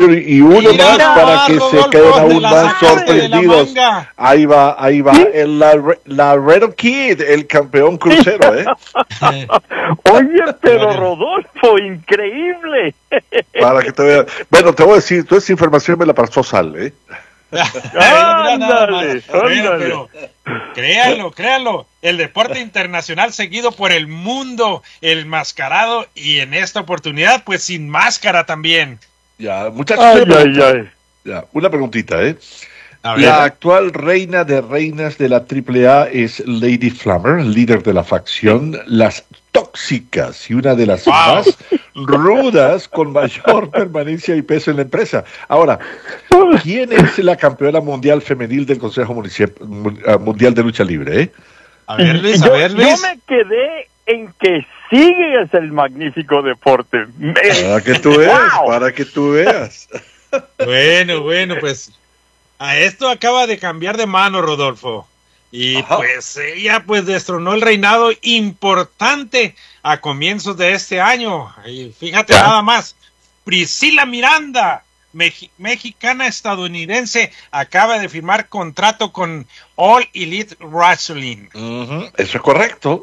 Junior, y uno Mira más para nomás, que se Rodolfo, queden te aún la más sacaste de la sorprendidos. manga. Ahí va, la Red Kid, el campeón crucero, ¿eh? Oye, pero Rodolfo, increíble. Para que te veas. Bueno, te voy a decir, toda esa información me la pasó Sal, ¿eh? Mira nada más. Ándale, Bueno, ándale. pero créanlo, el deporte internacional seguido por el mundo, el mascarado, y en esta oportunidad, pues sin máscara también. Ya, muchachos, Ay. ya, una preguntita, ¿eh? A ver. La actual reina de reinas de la AAA es Lady Flammer, líder de la facción Las Tóxicas y una de las más rudas con mayor permanencia y peso en la empresa. Ahora, ¿quién es la campeona mundial femenil del Consejo Mundial de Lucha Libre? A ver, Luis, Yo me quedé en que sigues el magnífico deporte. Para que tú veas. Bueno, pues a esto acaba de cambiar de mano, Rodolfo. Y pues ella pues destronó el reinado importante a comienzos de este año. Y fíjate nada más, Priscila Miranda, mexicana estadounidense, acaba de firmar contrato con All Elite Wrestling. Eso es correcto.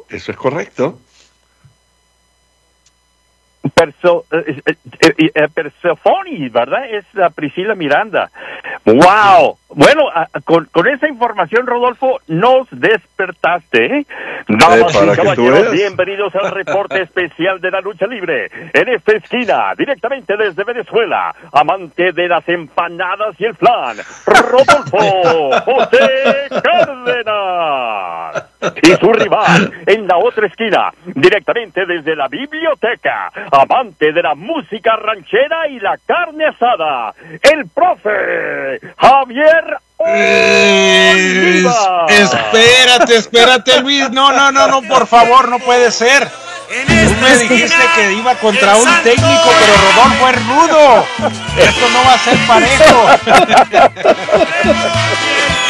Persephone, ¿verdad? Es la Priscila Miranda. ¡Wow! Bueno, con esa información, Rodolfo, nos despertaste, ¿eh? Damas y caballeros, bienvenidos al reporte especial de la lucha libre. En esta esquina, directamente desde Venezuela, amante de las empanadas y el flan, Rodolfo José Cárdenas. Y su rival, en la otra esquina, directamente desde la biblioteca, amante de la música ranchera y la carne asada, el profe Javier Oliva. Espérate, Luis. No, por favor, no puede ser. Tú me dijiste que iba contra un técnico, pero Rodolfo es rudo. Esto no va a ser parejo.